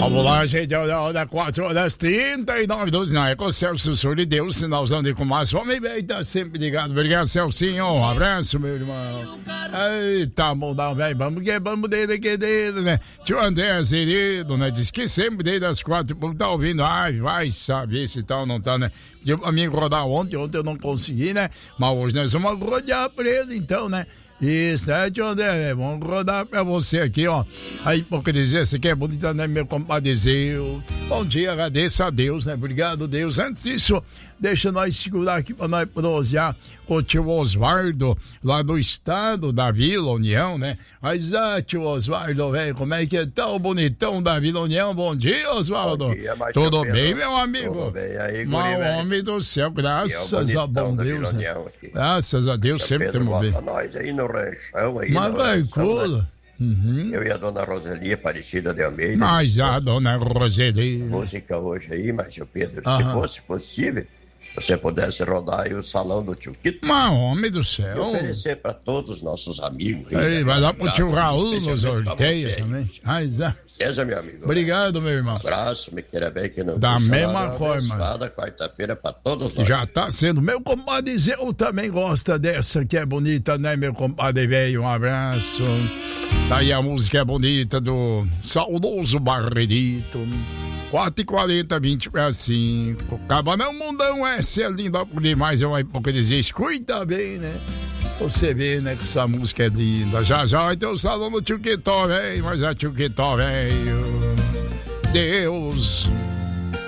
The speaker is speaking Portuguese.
Vamos lá, gente, da 4h39, 12, não, é com o Celso Sul de Deus, sinalzão de Comaço. Homem bem, tá sempre ligado. Obrigado, Celcinho. Um abraço, meu irmão. Eita, mudão, velho. Vamos dele, né? Tio André Zerido, né? Diz que sempre desde as 4 tá ouvindo. Ai, vai saber se tá ou não tá, né? Pediu pra mim rodar ontem eu não consegui, né? Mas hoje nós vamos rodear pra ele, então, né? Isso, tio André, vamos rodar pra você aqui, ó. Aí, porque dizer, você que é bonita, né, meu compadezeu? Bom dia, agradeço a Deus, né? Obrigado, Deus. Antes disso, deixa nós segurar aqui pra nós prosear com o tio Osvaldo, lá do estado da Vila União, né? Mas, tio Osvaldo, velho, como é que é tão bonitão da Vila União? Bom dia, Osvaldo. Bom dia, tudo bem, meu amigo? Tudo bem, aí, meu homem do céu, graças a bom Deus, né? Graças a Deus, sempre temos bem. Nós aí no ranchão, aí mas vai, cola. Uhum. Eu e a dona Roseli Aparecida de Almeida. Mas a dona Roseli. Música hoje aí, mas, seu Pedro, se fosse possível, você pudesse rodar aí o salão do tio Quito. Mas, homem do céu. E oferecer para todos os nossos amigos. Ei, vai lá pro tio Raul, nos sorteia também. Beleza, meu amigo? Obrigado, meu irmão. Um abraço, me queira bem que não. Da mesma forma. Quarta-feira para todos nós. Já tá sendo. Meu compadre Zeu também gosta dessa que é bonita, né, meu compadre velho? Um abraço. Daí a música é bonita do saudoso Barredito. 4h40, 20h05. Cabanão Mundão, essa é linda por demais. É uma época de dizer, cuida bem, né? Você vê, né, que essa música é linda. Já vai ter o salão do tio Quitó, velho. Mas é tio Quitó, velho. Deus.